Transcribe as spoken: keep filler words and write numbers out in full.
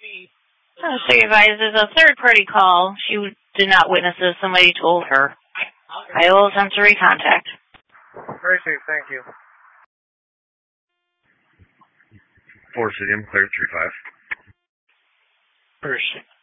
Oh, so you advise there's a third-party call. She did not witness this. Somebody told her. I will attempt to recontact. Appreciate it. Thank you. Four City, I'm clear, three five. Appreciate